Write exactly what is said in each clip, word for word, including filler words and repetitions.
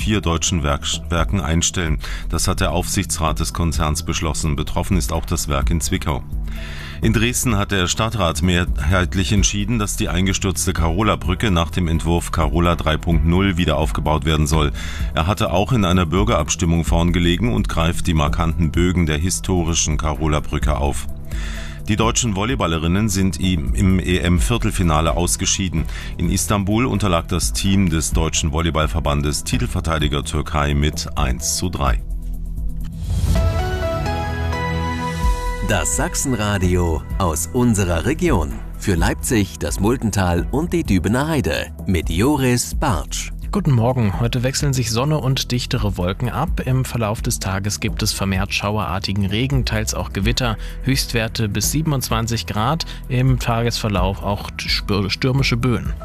vier deutschen Werk Werken einstellen. Das hat der Aufsichtsrat des Konzerns beschlossen. Betroffen ist auch das Werk in Zwickau. In Dresden hat der Stadtrat mehrheitlich entschieden, dass die eingestürzte Karola-Brücke nach dem Entwurf Karola drei Punkt null wieder aufgebaut werden soll. Er hatte auch in einer Bürgerabstimmung vorn gelegen und greift die markanten Bögen der historischen Karola-Brücke auf. Die deutschen Volleyballerinnen sind im E M-Viertelfinale ausgeschieden. In Istanbul unterlag das Team des Deutschen Volleyballverbandes Titelverteidiger Türkei mit eins zu drei. Das Sachsenradio aus unserer Region. Für Leipzig, das Multental und die Dübener Heide. Mit Joris Bartsch. Guten Morgen. Heute wechseln sich Sonne und dichtere Wolken ab. Im Verlauf des Tages gibt es vermehrt schauerartigen Regen, teils auch Gewitter. Höchstwerte bis siebenundzwanzig Grad. Im Tagesverlauf auch stürmische Böen.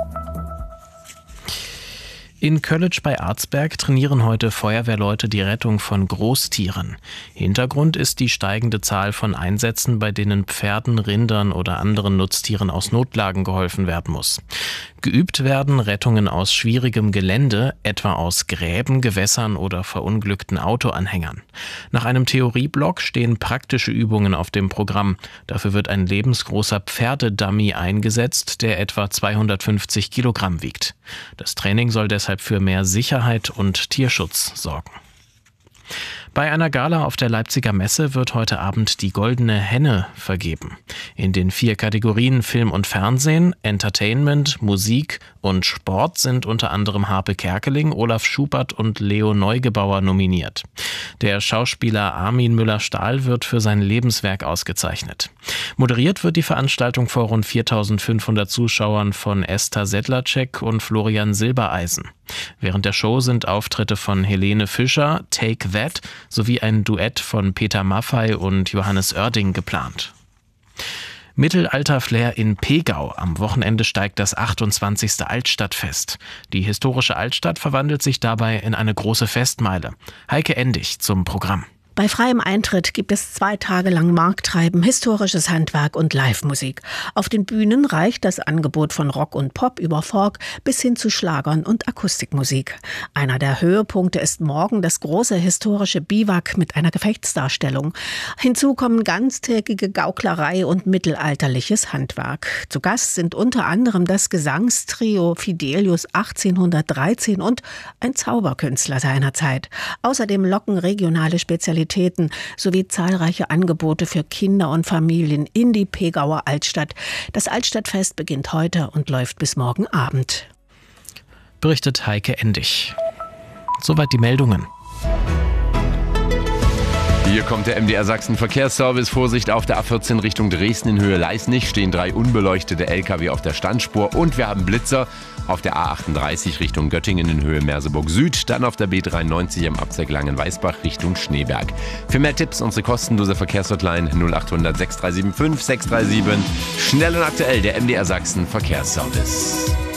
In Köllitsch bei Arzberg trainieren heute Feuerwehrleute die Rettung von Großtieren. Hintergrund ist die steigende Zahl von Einsätzen, bei denen Pferden, Rindern oder anderen Nutztieren aus Notlagen geholfen werden muss. Geübt werden Rettungen aus schwierigem Gelände, etwa aus Gräben, Gewässern oder verunglückten Autoanhängern. Nach einem Theorieblock stehen praktische Übungen auf dem Programm. Dafür wird ein lebensgroßer Pferdedummy eingesetzt, der etwa zweihundertfünfzig Kilogramm wiegt. Das Training soll deshalb für mehr Sicherheit und Tierschutz sorgen. Bei einer Gala auf der Leipziger Messe wird heute Abend die Goldene Henne vergeben. In den vier Kategorien Film und Fernsehen, Entertainment, Musik und Sport sind unter anderem Harpe Kerkeling, Olaf Schubert und Leo Neugebauer nominiert. Der Schauspieler Armin Müller-Stahl wird für sein Lebenswerk ausgezeichnet. Moderiert wird die Veranstaltung vor rund viertausendfünfhundert Zuschauern von Esther Sedlacek und Florian Silbereisen. Während der Show sind Auftritte von Helene Fischer, Take That sowie ein Duett von Peter Maffay und Johannes Oerding geplant. Mittelalter-Flair in Pegau. Am Wochenende steigt das achtundzwanzigste Altstadtfest. Die historische Altstadt verwandelt sich dabei in eine große Festmeile. Heike Endig zum Programm. Bei freiem Eintritt gibt es zwei Tage lang Markttreiben, historisches Handwerk und Live-Musik. Auf den Bühnen reicht das Angebot von Rock und Pop über Folk bis hin zu Schlagern und Akustikmusik. Einer der Höhepunkte ist morgen das große historische Biwak mit einer Gefechtsdarstellung. Hinzu kommen ganztägige Gauklerei und mittelalterliches Handwerk. Zu Gast sind unter anderem das Gesangstrio Fidelius achtzehnhundertdreizehn und ein Zauberkünstler seiner Zeit. Außerdem locken regionale Spezialitäten sowie zahlreiche Angebote für Kinder und Familien in die Pegauer Altstadt. Das Altstadtfest beginnt heute und läuft bis morgen Abend. Berichtet Heike Endig. Soweit die Meldungen. Hier kommt der M D R Sachsen Verkehrsservice. Vorsicht auf der A vierzehn Richtung Dresden in Höhe Leisnig stehen drei unbeleuchtete L K W auf der Standspur und wir haben Blitzer auf der A achtunddreißig Richtung Göttingen in Höhe Merseburg Süd, dann auf der B dreiundneunzig am Abzweig Langenweisbach Richtung Schneeberg. Für mehr Tipps unsere kostenlose Verkehrshotline null acht hundert sechs drei sieben fünf sechs drei sieben. Schnell und aktuell der M D R Sachsen Verkehrsservice.